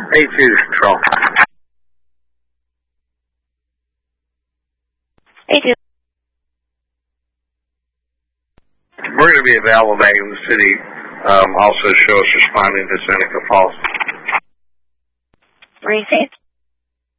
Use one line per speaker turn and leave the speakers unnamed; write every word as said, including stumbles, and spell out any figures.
eight two control.
eight two.
We're going to be available back in the city. Um, also show us responding to Seneca Falls.
Three,